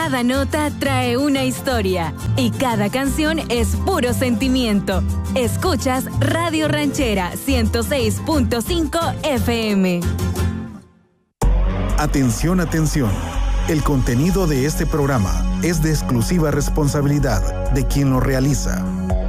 Cada nota trae una historia y cada canción es puro sentimiento. Escuchas Radio Ranchera 106.5 FM. Atención, atención. El contenido de este programa es de exclusiva responsabilidad de quien lo realiza.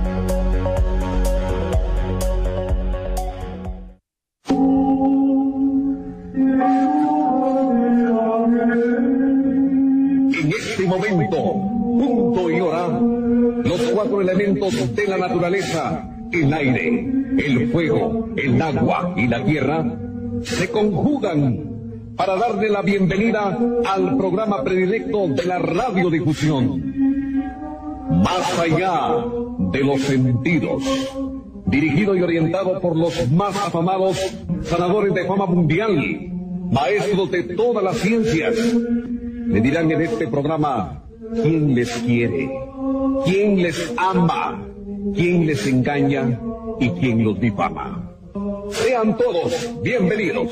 En este momento, punto y hora, los 4 elementos de la naturaleza, el aire, el fuego, el agua y la tierra, se conjugan para darle la bienvenida al programa predilecto de la radiodifusión, Más allá de los sentidos, dirigido y orientado por los más afamados sanadores de fama mundial, maestros de todas las ciencias. Le dirán en este programa quién les quiere, quién les ama, quién les engaña y quién los difama. Sean todos bienvenidos.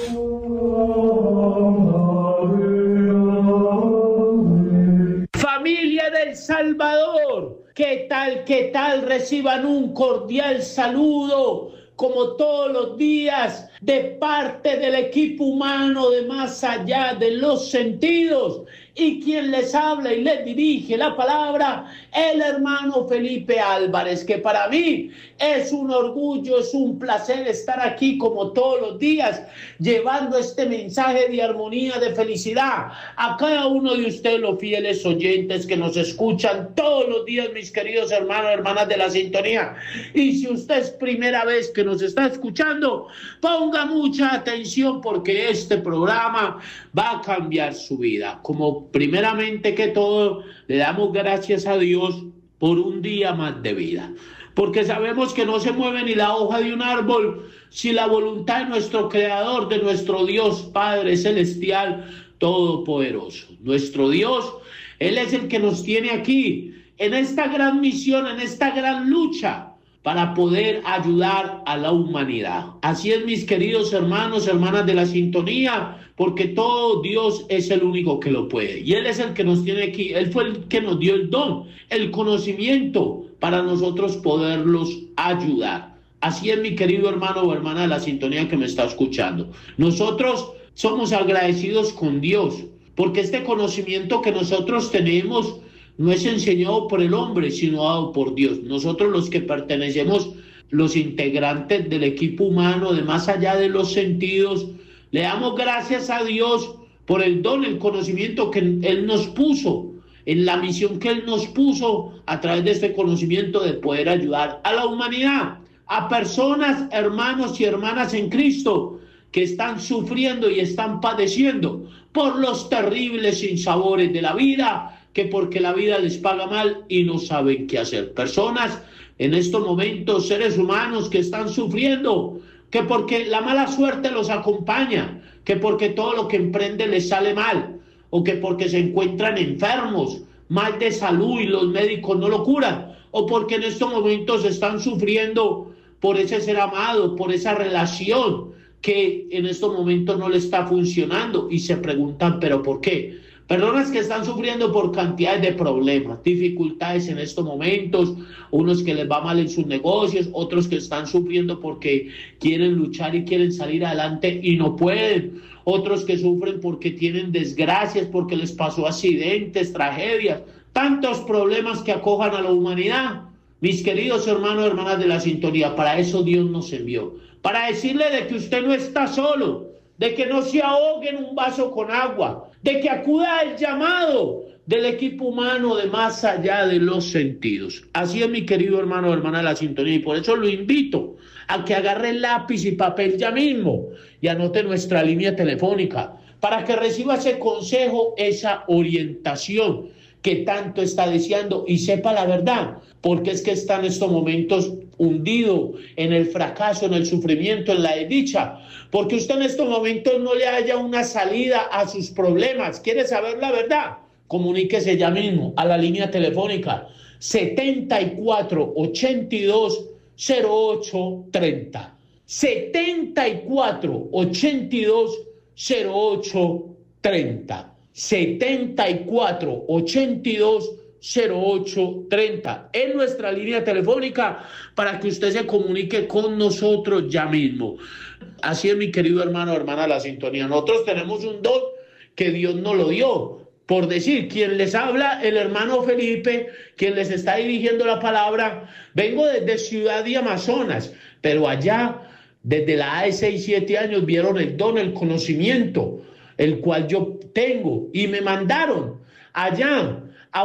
Familia del Salvador, ¿qué tal? ¿Qué tal? Reciban un cordial saludo, como todos los días, de parte del equipo humano de Más allá de los sentidos. Y quien les habla y les dirige la palabra, el hermano Felipe Álvarez, que para mí es un orgullo, es un placer estar aquí como todos los días, llevando este mensaje de armonía, de felicidad a cada uno de ustedes, los fieles oyentes que nos escuchan todos los días, mis queridos hermanos, hermanas de la sintonía. Y si usted es primera vez que nos está escuchando, ponga mucha atención, porque este programa va a cambiar su vida. Como primeramente que todo, le damos gracias a Dios por un día más de vida, porque sabemos que no se mueve ni la hoja de un árbol si la voluntad de nuestro Creador, de nuestro Dios Padre Celestial Todopoderoso. Nuestro Dios, Él es el que nos tiene aquí, en esta gran misión, en esta gran lucha, para poder ayudar a la humanidad. Así es, mis queridos hermanos, hermanas de la sintonía, porque todo Dios es el único que lo puede. Y Él es el que nos tiene aquí. Él fue el que nos dio el don, el conocimiento, para nosotros poderlos ayudar. Así es, mi querido hermano o hermana de la sintonía que me está escuchando. Nosotros somos agradecidos con Dios, porque este conocimiento que nosotros tenemos no es enseñado por el hombre, sino dado por Dios. Nosotros, los que pertenecemos, los integrantes del equipo humano de Más allá de los sentidos, le damos gracias a Dios por el don, el conocimiento que Él nos puso, en la misión que Él nos puso a través de este conocimiento, de poder ayudar a la humanidad, a personas, hermanos y hermanas en Cristo, que están sufriendo y están padeciendo por los terribles sinsabores de la vida, que porque la vida les paga mal y no saben qué hacer. Personas en estos momentos, seres humanos que están sufriendo, que porque la mala suerte los acompaña, que porque todo lo que emprende les sale mal, o que porque se encuentran enfermos, mal de salud y los médicos no lo curan, o porque en estos momentos están sufriendo por ese ser amado, por esa relación que en estos momentos no le está funcionando, y se preguntan, ¿pero por qué? Personas que están sufriendo por cantidades de problemas, dificultades en estos momentos, unos que les va mal en sus negocios, otros que están sufriendo porque quieren luchar y quieren salir adelante y no pueden, otros que sufren porque tienen desgracias, porque les pasó accidentes, tragedias, tantos problemas que acojan a la humanidad. Mis queridos hermanos y hermanas de la sintonía, para eso Dios nos envió, para decirle de que usted no está solo, de que no se ahogue en un vaso con agua, de que acuda al llamado del equipo humano de Más allá de los sentidos. Así es, mi querido hermano o hermana de la sintonía, y por eso lo invito a que agarre lápiz y papel ya mismo y anote nuestra línea telefónica para que reciba ese consejo, esa orientación que tanto está deseando, y sepa la verdad, porque es que está en estos momentos hundido en el fracaso, en el sufrimiento, en la desdicha, porque usted en estos momentos no le haya una salida a sus problemas. ¿Quiere saber la verdad? Comuníquese ya mismo a la línea telefónica 74820830, 74820830. 74820830 en nuestra línea telefónica para que usted se comunique con nosotros ya mismo. Así es, mi querido hermano, hermana, la sintonía. Nosotros tenemos un don que Dios nos lo dio. Por decir, quien les habla, el hermano Felipe, quien les está dirigiendo la palabra, vengo desde Ciudad de Amazonas, pero allá, desde la edad de 6, 7 años, vieron el don, el conocimiento, el cual yo tengo, y me mandaron allá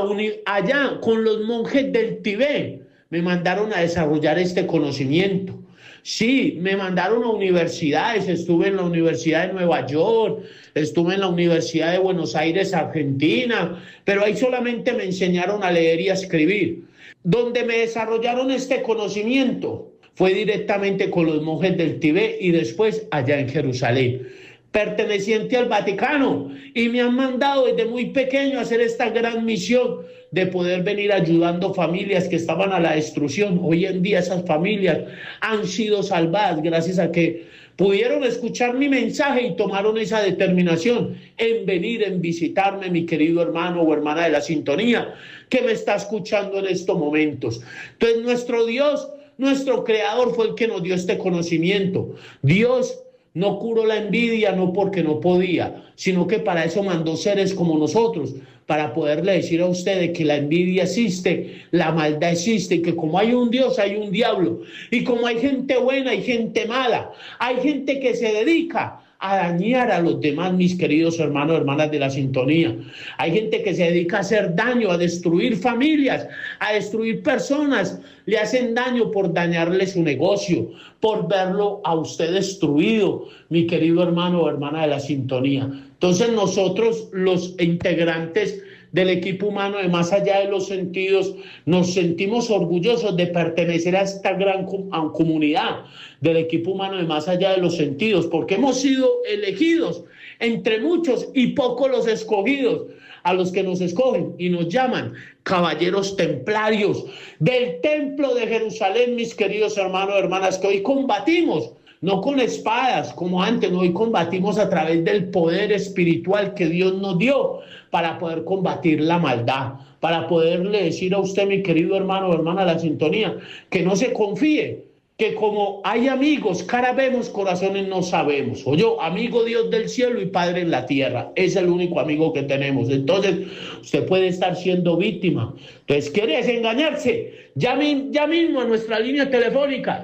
con los monjes del Tibet, me mandaron a desarrollar este conocimiento. Sí, me mandaron a universidades, estuve en la Universidad de Nueva York, estuve en la Universidad de Buenos Aires, Argentina, pero ahí solamente me enseñaron a leer y a escribir. Donde me desarrollaron este conocimiento fue directamente con los monjes del Tibet y después allá en Jerusalén, perteneciente al Vaticano, y me han mandado desde muy pequeño a hacer esta gran misión de poder venir ayudando familias que estaban a la destrucción. Hoy en día esas familias han sido salvadas gracias a que pudieron escuchar mi mensaje y tomaron esa determinación en venir, en visitarme, mi querido hermano o hermana de la sintonía, que me está escuchando en estos momentos. Entonces, nuestro Dios, nuestro Creador fue el que nos dio este conocimiento. Dios no curó la envidia, no porque no podía, sino que para eso mandó seres como nosotros, para poderle decir a ustedes que la envidia existe, la maldad existe, y que como hay un Dios, hay un diablo, y como hay gente buena, hay gente mala, hay gente que se dedica a dañar a los demás, mis queridos hermanos, hermanas de la sintonía. Hay gente que se dedica a hacer daño, a destruir familias, a destruir personas. Le hacen daño por dañarle su negocio, por verlo a usted destruido, mi querido hermano o hermana de la sintonía. Entonces nosotros, los integrantes del equipo humano de Más Allá de los Sentidos, nos sentimos orgullosos de pertenecer a esta gran comunidad del equipo humano de Más Allá de los Sentidos, porque hemos sido elegidos entre muchos y pocos los escogidos, a los que nos escogen y nos llaman caballeros templarios del templo de Jerusalén, mis queridos hermanos, hermanas, que hoy combatimos no con espadas como antes, no, hoy combatimos a través del poder espiritual que Dios nos dio para poder combatir la maldad, para poderle decir a usted, mi querido hermano o hermana de la sintonía, que no se confíe, que como hay amigos, cara vemos, corazones no sabemos. O yo, amigo Dios del cielo y Padre en la tierra, es el único amigo que tenemos. Entonces, usted puede estar siendo víctima. Entonces, ¿quiere desengañarse? Llame ya mismo a nuestra línea telefónica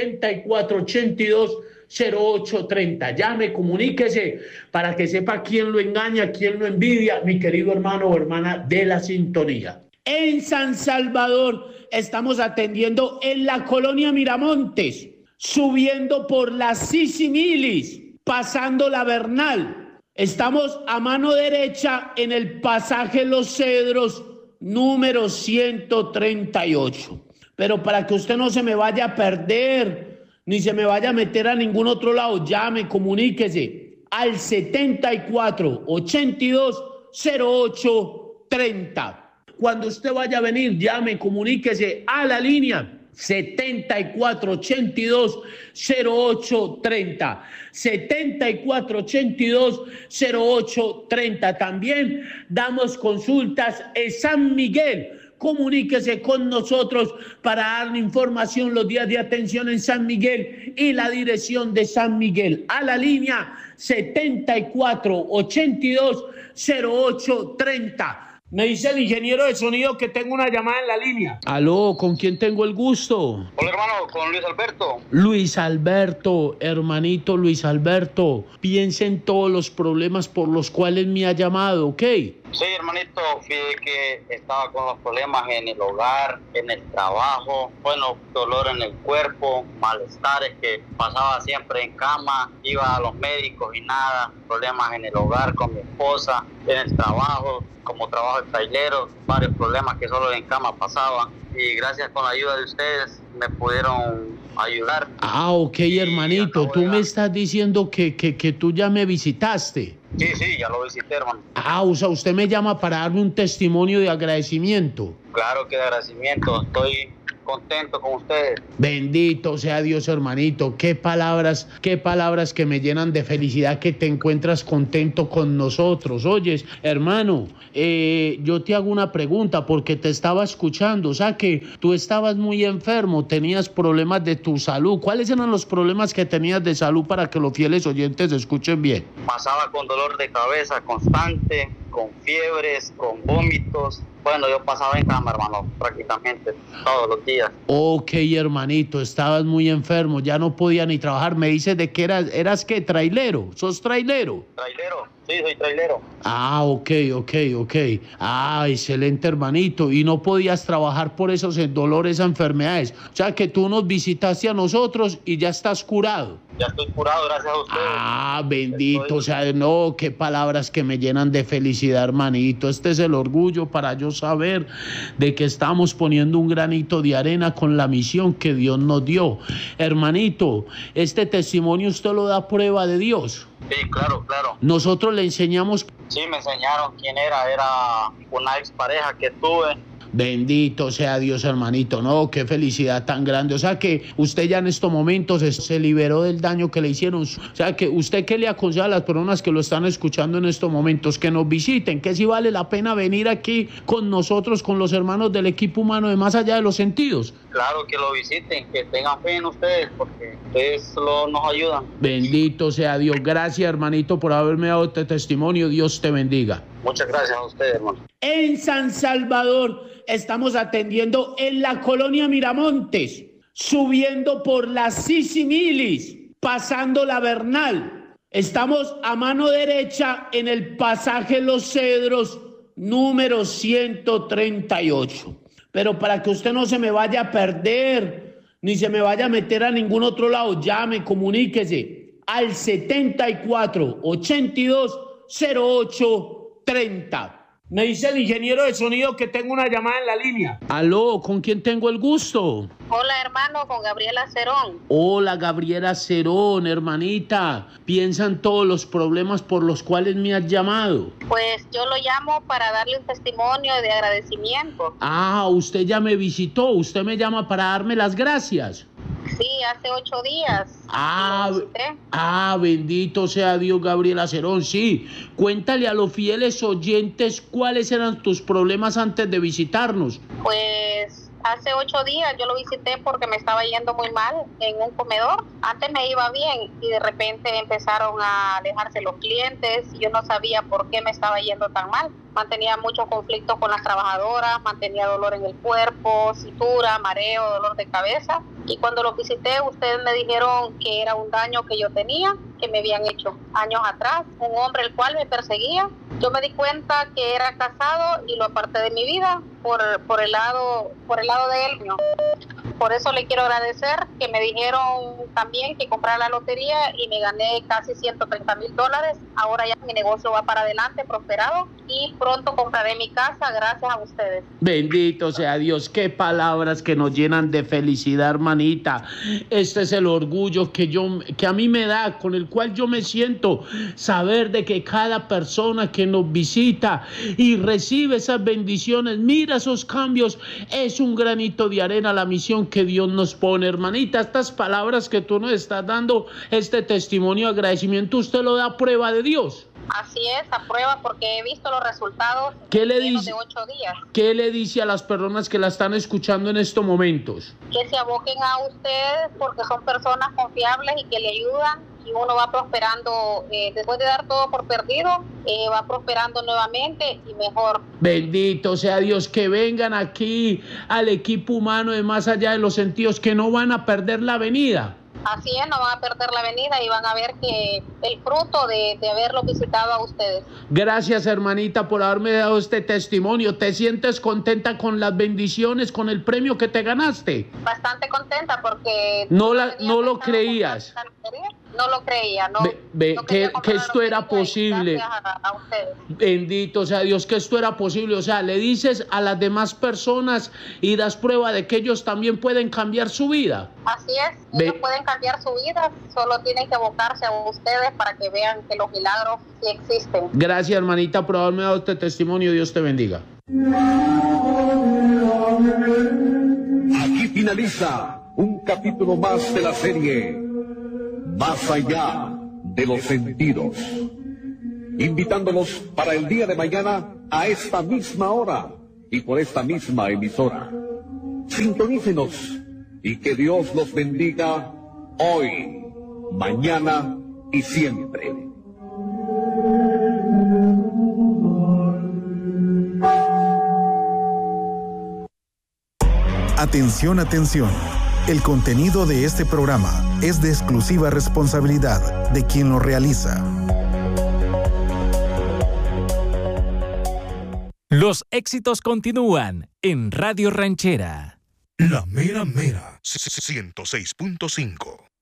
74820830. Llame, comuníquese para que sepa quién lo engaña, quién lo envidia, mi querido hermano o hermana de la sintonía. En San Salvador estamos atendiendo en la colonia Miramontes, subiendo por la Sisimilis, pasando la Bernal. Estamos a mano derecha en el pasaje Los Cedros, número 138. Pero para que usted no se me vaya a perder, ni se me vaya a meter a ningún otro lado, llame, comuníquese al 74820830. Cuando usted vaya a venir, llame, comuníquese a la línea 74820830. 74820830. También damos consultas en San Miguel. Comuníquese con nosotros para darle información los días de atención en San Miguel y la dirección de San Miguel. A la línea 74820830. Me dice el ingeniero de sonido que tengo una llamada en la línea. Aló, ¿con quién tengo el gusto? Hola, hermano, con Luis Alberto. Luis Alberto, hermanito Luis Alberto, piensa en todos los problemas por los cuales me ha llamado, ¿ok? Sí, hermanito, fíjate que estaba con los problemas en el hogar, en el trabajo, bueno, dolor en el cuerpo, malestares que pasaba siempre en cama, iba a los médicos y nada, problemas en el hogar con mi esposa, en el trabajo, como trabajo de trailero, varios problemas que solo en cama pasaban, y gracias con la ayuda de ustedes me pudieron ayudar. Ah, ok, hermanito, tú me estás diciendo que tú ya me visitaste. Sí, ya lo visité, hermano. Ah, o sea, usted me llama para darme un testimonio de agradecimiento. Claro que de agradecimiento, estoy contento con ustedes. Bendito sea Dios, hermanito. Qué palabras que me llenan de felicidad que te encuentras contento con nosotros. Oyes, hermano, yo te hago una pregunta porque te estaba escuchando. O sea que tú estabas muy enfermo, tenías problemas de tu salud. ¿Cuáles eran los problemas que tenías de salud para que los fieles oyentes escuchen bien? Pasaba con dolor de cabeza constante, con fiebres, con vómitos. Bueno, yo pasaba en cama, hermano, prácticamente todos los días. Ok, hermanito, estabas muy enfermo, ya no podía ni trabajar. Me dices de que eras ¿qué? ¿Trailero? ¿Sos trailero? ¿Trailero? Sí, soy trailero. Ah, ok. Ah, excelente, hermanito. Y no podías trabajar por esos dolores, esas enfermedades. O sea que tú nos visitaste a nosotros y ya estás curado. Ya estoy curado, gracias a ustedes. Ah, bendito, o sea, no, qué palabras que me llenan de felicidad, hermanito. Este es el orgullo para yo saber de que estamos poniendo un granito de arena con la misión que Dios nos dio. Hermanito, este testimonio usted lo da prueba de Dios. Sí, claro. Nosotros le enseñamos. Sí, me enseñaron quién era una expareja que tuve. Bendito sea Dios, hermanito, no, qué felicidad tan grande. O sea que usted ya en estos momentos se liberó del daño que le hicieron. O sea que usted, ¿qué le aconseja a las personas que lo están escuchando en estos momentos? Que nos visiten, que si vale la pena venir aquí con nosotros, con los hermanos del equipo humano de Más Allá de los Sentidos. Claro, que lo visiten, que tengan fe en ustedes, porque ustedes nos ayudan. Bendito sea Dios. Gracias, hermanito, por haberme dado este testimonio. Dios te bendiga. Muchas gracias a ustedes, hermano. En San Salvador estamos atendiendo en la colonia Miramontes, subiendo por la Sisimilis, pasando la Bernal. Estamos a mano derecha en el pasaje Los Cedros, número 138. Pero para que usted no se me vaya a perder, ni se me vaya a meter a ningún otro lado, llame, comuníquese al 74 82 08 30. Me dice el ingeniero de sonido que tengo una llamada en la línea. Aló, ¿con quién tengo el gusto? Hola, hermano, con Gabriela Cerón. Hola, Gabriela Cerón, hermanita. ¿Piensa en todos los problemas por los cuales me has llamado? Pues yo lo llamo para darle un testimonio de agradecimiento. Ah, usted ya me visitó. Usted me llama para darme las gracias. Sí, hace 8 días. Bendito sea Dios, Gabriela Cerón. Sí, cuéntale a los fieles oyentes cuáles eran tus problemas antes de visitarnos. Pues hace 8 días yo lo visité porque me estaba yendo muy mal en un comedor. Antes me iba bien y de repente empezaron a alejarse los clientes y yo no sabía por qué me estaba yendo tan mal. Mantenía muchos conflictos con las trabajadoras, mantenía dolor en el cuerpo, cintura, mareo, dolor de cabeza. Y cuando lo visité, ustedes me dijeron que era un daño que yo tenía, que me habían hecho años atrás, un hombre el cual me perseguía. Yo me di cuenta que era casado y lo aparté de mi vida por el lado de él. Por eso le quiero agradecer que me dijeron también que comprara la lotería y me gané casi $130,000. Ahora ya mi negocio va para adelante, prosperado, y pronto compraré mi casa gracias a ustedes. Bendito sea Dios, qué palabras que nos llenan de felicidad, hermanita. Este es el orgullo que a mí me da, con el cual yo me siento, saber de que cada persona que nos visita y recibe esas bendiciones, mira esos cambios, es un granito de arena a la misión que Dios nos pone, hermanita. Estas palabras que tú nos estás dando, este testimonio de agradecimiento, usted lo da a prueba de Dios. Así es, a prueba, porque he visto los resultados de 8 días. ¿Qué le dice a las personas que la están escuchando en estos momentos? Que se aboquen a ustedes porque son personas confiables y que le ayudan, y uno va prosperando, después de dar todo por perdido, va prosperando nuevamente y mejor. Bendito sea Dios, que vengan aquí al equipo humano de Más Allá de los Sentidos, que no van a perder la venida. Así es, no van a perder la venida y van a ver que el fruto de haberlo visitado a ustedes. Gracias, hermanita, por haberme dado este testimonio. ¿Te sientes contenta con las bendiciones, con el premio que te ganaste? Bastante contenta porque... No lo creías. No lo creía, no que esto era posible. A ustedes. Bendito sea Dios, que esto era posible. O sea, le dices a las demás personas y das prueba de que ellos también pueden cambiar su vida. Así es, ellos pueden cambiar su vida, solo tienen que abocarse a ustedes para que vean que los milagros sí existen. Gracias, hermanita, por haberme dado este testimonio. Dios te bendiga. Aquí Finaliza un capítulo más de la serie Más allá de los sentidos. Invitándolos para el día de mañana a esta misma hora y por esta misma emisora. Sintonícenos y que Dios los bendiga hoy, mañana y siempre. Atención, atención. El contenido de este programa es de exclusiva responsabilidad de quien lo realiza. Los éxitos continúan en Radio Ranchera. La mera mera 106.5.